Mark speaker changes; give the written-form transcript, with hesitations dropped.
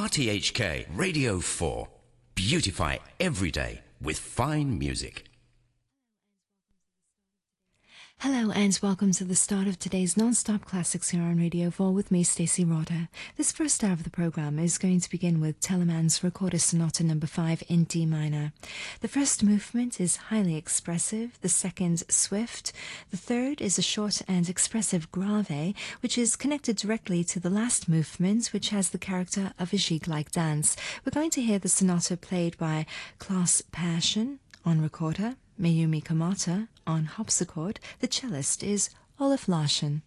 Speaker 1: RTHK Radio 4. Beautify every day with fine music.
Speaker 2: Hello and welcome to the start of today's non-stop classics here on Radio 4 with me, Stacey Rotter. This first hour of the program is going to begin with Telemann's Recorder Sonata No. 5 in D minor. The first movement is highly expressive, the second swift, the third is a short and expressive grave, which is connected directly to the last movement, which has the character of a jig-like dance. We're going to hear the sonata played by Klaus Persson on recorder, Mayumi Kamata on harpsichord. The cellist is Olaf Larsson.